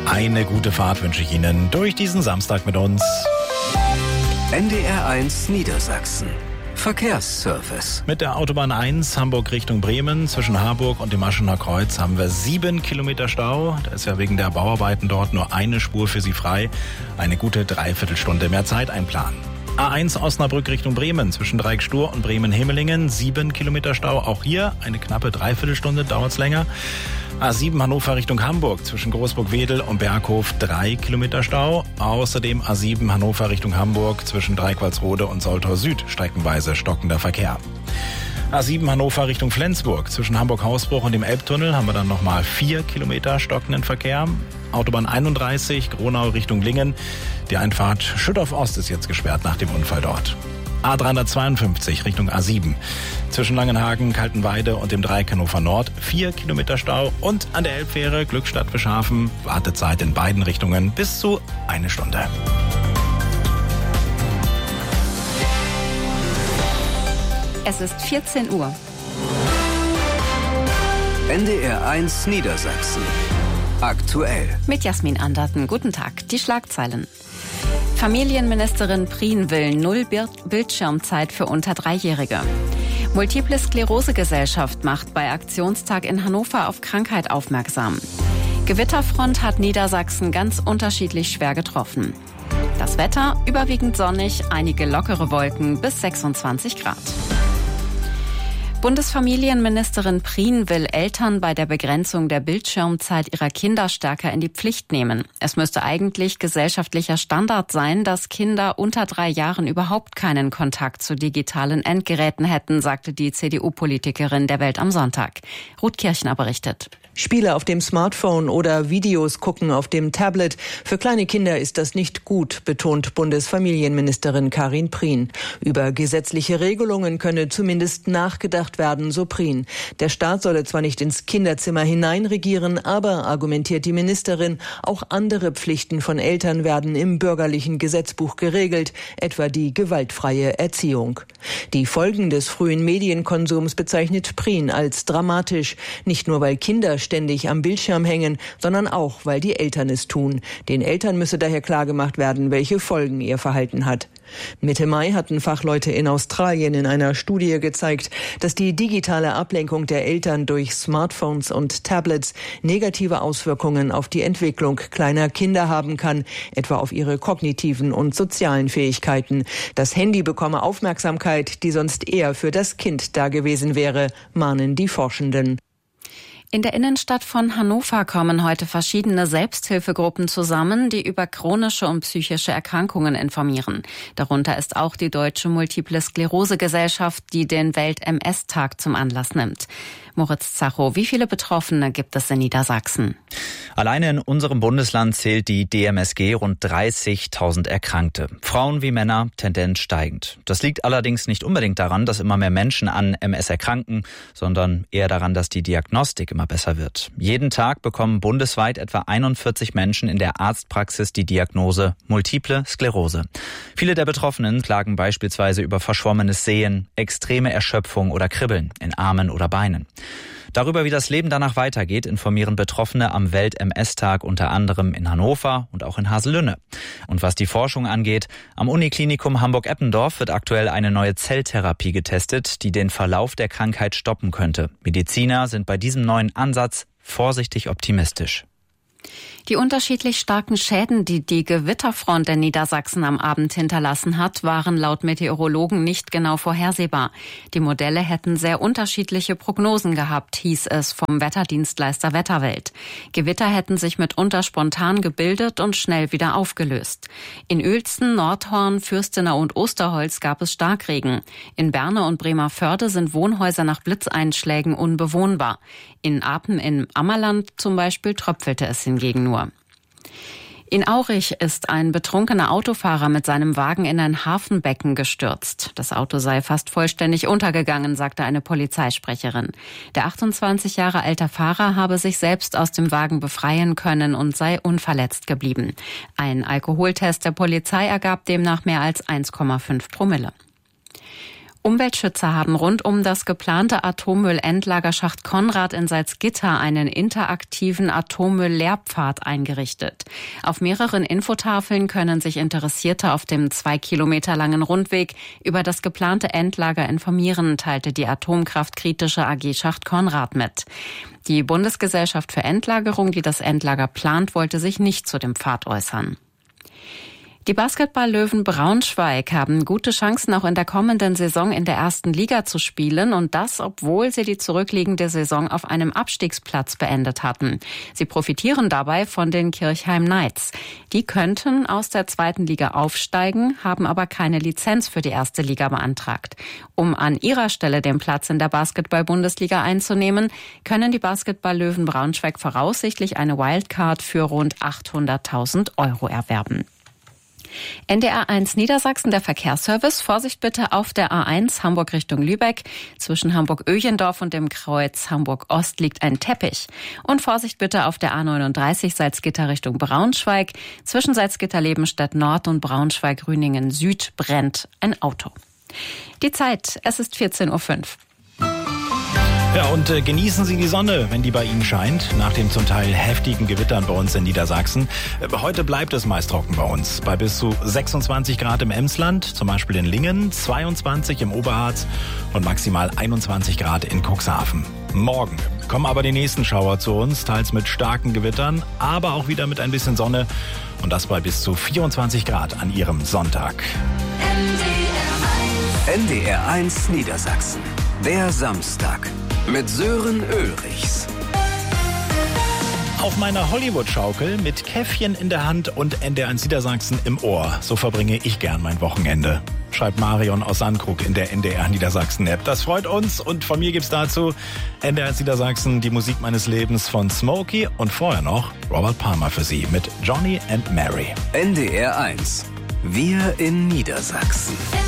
Eine gute Fahrt wünsche ich Ihnen durch diesen Samstag mit uns. NDR1 Niedersachsen. Verkehrsservice. Mit der Autobahn 1 Hamburg Richtung Bremen zwischen Harburg und dem Aschener Kreuz haben wir 7 Kilometer Stau. Da ist ja wegen der Bauarbeiten dort nur eine Spur für Sie frei. Eine gute Dreiviertelstunde mehr Zeit einplanen. A1 Osnabrück Richtung Bremen zwischen Dreieckstur und Bremen-Hemelingen 7 Kilometer Stau. Auch hier eine knappe Dreiviertelstunde, dauert's länger. A7 Hannover Richtung Hamburg zwischen Großburg-Wedel und Berghof 3 Kilometer Stau. Außerdem A7 Hannover Richtung Hamburg zwischen Dreiqualsrode und Soltau Süd streckenweise stockender Verkehr. A7 Hannover Richtung Flensburg zwischen Hamburg-Hausbruch und dem Elbtunnel haben wir dann nochmal 4 Kilometer stockenden Verkehr. Autobahn 31 Gronau Richtung Lingen. Die Einfahrt Schüttorf Ost ist jetzt gesperrt nach dem Unfall dort. A352 Richtung A7. Zwischen Langenhagen, Kaltenweide und dem Dreieck Hannover Nord 4 Kilometer Stau und an der Elbfähre Glückstadt-Bischhafen Wartezeit in beiden Richtungen bis zu 1 Stunde. Es ist 14 Uhr. NDR1 Niedersachsen. Aktuell. Mit Jasmin Anderten. Guten Tag. Die Schlagzeilen. Familienministerin Prien will 0 Bildschirmzeit für unter 3-Jährige. Multiple Sklerose-Gesellschaft macht bei Aktionstag in Hannover auf Krankheit aufmerksam. Gewitterfront hat Niedersachsen ganz unterschiedlich schwer getroffen. Das Wetter überwiegend sonnig, einige lockere Wolken bis 26 Grad. Bundesfamilienministerin Prien will Eltern bei der Begrenzung der Bildschirmzeit ihrer Kinder stärker in die Pflicht nehmen. Es müsste eigentlich gesellschaftlicher Standard sein, dass Kinder unter 3 Jahren überhaupt keinen Kontakt zu digitalen Endgeräten hätten, sagte die CDU-Politikerin der Welt am Sonntag. Ruth Kirchner berichtet. Spiele auf dem Smartphone oder Videos gucken auf dem Tablet. Für kleine Kinder ist das nicht gut, betont Bundesfamilienministerin Karin Prien. Über gesetzliche Regelungen könne zumindest nachgedacht werden, so Prien. Der Staat solle zwar nicht ins Kinderzimmer hineinregieren, aber, argumentiert die Ministerin, auch andere Pflichten von Eltern werden im bürgerlichen Gesetzbuch geregelt, etwa die gewaltfreie Erziehung. Die Folgen des frühen Medienkonsums bezeichnet Prien als dramatisch. Nicht nur, weil Kinder ständig am Bildschirm hängen, sondern auch, weil die Eltern es tun. Den Eltern müsse daher klargemacht werden, welche Folgen ihr Verhalten hat. Mitte Mai hatten Fachleute in Australien in einer Studie gezeigt, dass die digitale Ablenkung der Eltern durch Smartphones und Tablets negative Auswirkungen auf die Entwicklung kleiner Kinder haben kann, etwa auf ihre kognitiven und sozialen Fähigkeiten. Das Handy bekomme Aufmerksamkeit, die sonst eher für das Kind da gewesen wäre, mahnen die Forschenden. In der Innenstadt von Hannover kommen heute verschiedene Selbsthilfegruppen zusammen, die über chronische und psychische Erkrankungen informieren. Darunter ist auch die Deutsche Multiple Sklerose-Gesellschaft, die den Welt-MS-Tag zum Anlass nimmt. Moritz Zacho, wie viele Betroffene gibt es in Niedersachsen? Alleine in unserem Bundesland zählt die DMSG rund 30.000 Erkrankte. Frauen wie Männer, Tendenz steigend. Das liegt allerdings nicht unbedingt daran, dass immer mehr Menschen an MS erkranken, sondern eher daran, dass die Diagnostik immer besser wird. Jeden Tag bekommen bundesweit etwa 41 Menschen in der Arztpraxis die Diagnose Multiple Sklerose. Viele der Betroffenen klagen beispielsweise über verschwommenes Sehen, extreme Erschöpfung oder Kribbeln in Armen oder Beinen. Darüber, wie das Leben danach weitergeht, informieren Betroffene am Welt-MS-Tag unter anderem in Hannover und auch in Haselünne. Und was die Forschung angeht, am Uniklinikum Hamburg-Eppendorf wird aktuell eine neue Zelltherapie getestet, die den Verlauf der Krankheit stoppen könnte. Mediziner sind bei diesem neuen Ansatz vorsichtig optimistisch. Die unterschiedlich starken Schäden, die die Gewitterfront in Niedersachsen am Abend hinterlassen hat, waren laut Meteorologen nicht genau vorhersehbar. Die Modelle hätten sehr unterschiedliche Prognosen gehabt, hieß es vom Wetterdienstleister Wetterwelt. Gewitter hätten sich mitunter spontan gebildet und schnell wieder aufgelöst. In Uelzen, Nordhorn, Fürstenau und Osterholz gab es Starkregen. In Berne und Bremervörde sind Wohnhäuser nach Blitzeinschlägen unbewohnbar. In Apen im Ammerland zum Beispiel tröpfelte es hingegen nur. In Aurich ist ein betrunkener Autofahrer mit seinem Wagen in ein Hafenbecken gestürzt. Das Auto sei fast vollständig untergegangen, sagte eine Polizeisprecherin. Der 28 Jahre alte Fahrer habe sich selbst aus dem Wagen befreien können und sei unverletzt geblieben. Ein Alkoholtest der Polizei ergab demnach mehr als 1,5 Promille. Umweltschützer haben rund um das geplante Atommüllendlagerschacht Konrad in Salzgitter einen interaktiven Atommüll-Lehrpfad eingerichtet. Auf mehreren Infotafeln können sich Interessierte auf dem 2 Kilometer langen Rundweg über das geplante Endlager informieren, teilte die atomkraftkritische AG Schacht Konrad mit. Die Bundesgesellschaft für Endlagerung, die das Endlager plant, wollte sich nicht zu dem Pfad äußern. Die Basketball-Löwen Braunschweig haben gute Chancen, auch in der kommenden Saison in der ersten Liga zu spielen, und das, obwohl sie die zurückliegende Saison auf einem Abstiegsplatz beendet hatten. Sie profitieren dabei von den Kirchheim Knights. Die könnten aus der zweiten Liga aufsteigen, haben aber keine Lizenz für die erste Liga beantragt. Um an ihrer Stelle den Platz in der Basketball-Bundesliga einzunehmen, können die Basketball-Löwen Braunschweig voraussichtlich eine Wildcard für rund 800.000 € erwerben. NDR 1 Niedersachsen, der Verkehrsservice. Vorsicht bitte auf der A1 Hamburg Richtung Lübeck. Zwischen Hamburg-Öhlendorf und dem Kreuz Hamburg-Ost liegt ein Teppich. Und Vorsicht bitte auf der A39 Salzgitter Richtung Braunschweig. Zwischen Salzgitter-Lebenstedt-Nord und Braunschweig-Rüningen-Süd brennt ein Auto. Die Zeit, es ist 14:05 Uhr. Ja, und genießen Sie die Sonne, wenn die bei Ihnen scheint, nach den zum Teil heftigen Gewittern bei uns in Niedersachsen. Heute bleibt es meist trocken bei uns, bei bis zu 26 Grad im Emsland, zum Beispiel in Lingen, 22 im Oberharz und maximal 21 Grad in Cuxhaven. Morgen kommen aber die nächsten Schauer zu uns, teils mit starken Gewittern, aber auch wieder mit ein bisschen Sonne, und das bei bis zu 24 Grad an Ihrem Sonntag. NDR 1 Niedersachsen, der Samstag. Mit Sören Ulrichs. Auf meiner Hollywood-Schaukel mit Käffchen in der Hand und NDR 1 Niedersachsen im Ohr. So verbringe ich gern mein Wochenende. Schreibt Marion aus Sandkrug in der NDR Niedersachsen-App. Das freut uns, und von mir gibt's dazu NDR 1 Niedersachsen, die Musik meines Lebens von Smokey, und vorher noch Robert Palmer für Sie mit Johnny and Mary. NDR 1. Wir in Niedersachsen.